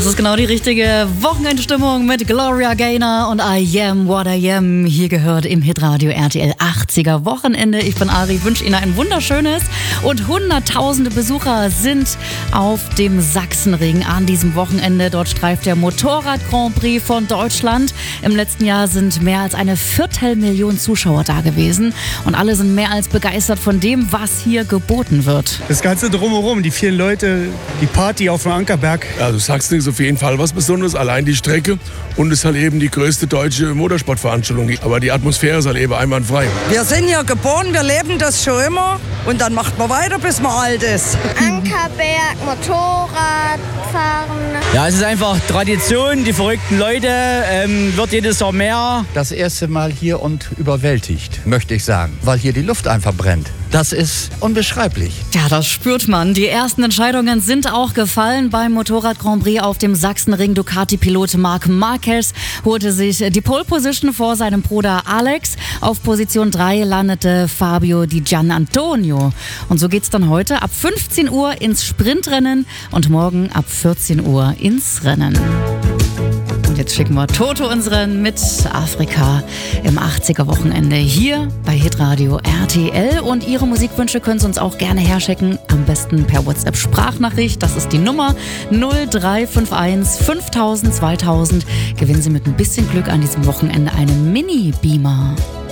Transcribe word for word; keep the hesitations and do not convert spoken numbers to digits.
Das ist genau die richtige Wochenendstimmung mit Gloria Gaynor und I Am What I Am. Hier gehört im Hitradio R T L achtziger Wochenende. Ich bin Ari, wünsche Ihnen ein wunderschönes und hunderttausende Besucher sind auf dem Sachsenring an diesem Wochenende. Dort streift der Motorrad Grand Prix von Deutschland. Im letzten Jahr sind mehr als eine Viertelmillion Zuschauer da gewesen und alle sind mehr als begeistert von dem, was hier geboten wird. Das Ganze drumherum, die vielen Leute, die Party auf dem Ankerberg. Also Sachsen ist auf jeden Fall was Besonderes, allein die Strecke und es ist halt eben die größte deutsche Motorsportveranstaltung. Aber die Atmosphäre ist halt eben einwandfrei. Wir sind hier geboren, wir leben das schon immer und dann macht man weiter, bis man alt ist. Ankerberg, Motorrad fahren. Ja, es ist einfach Tradition, die verrückten Leute, ähm, wird jedes Jahr mehr. Das erste Mal hier und überwältigt, möchte ich sagen, weil hier die Luft einfach brennt. Das ist unbeschreiblich. Ja, das spürt man. Die ersten Entscheidungen sind auch gefallen beim Motorrad Grand Prix auf dem Sachsenring. Ducati-Pilot Marc Marquez holte sich die Pole Position vor seinem Bruder Alex. Auf Position drei landete Fabio Di Gianantonio. Und so geht's dann heute ab fünfzehn Uhr ins Sprintrennen und morgen ab vierzehn Uhr ins Rennen. Und jetzt schicken wir Toto unseren mit Afrika im achtziger Wochenende hier bei Hitradio R T L. Und Ihre Musikwünsche können Sie uns auch gerne herschicken. Am besten per WhatsApp-Sprachnachricht. Das ist die Nummer null drei fünf eins fünftausend zweitausend. Gewinnen Sie mit ein bisschen Glück an diesem Wochenende einen Mini-Beamer.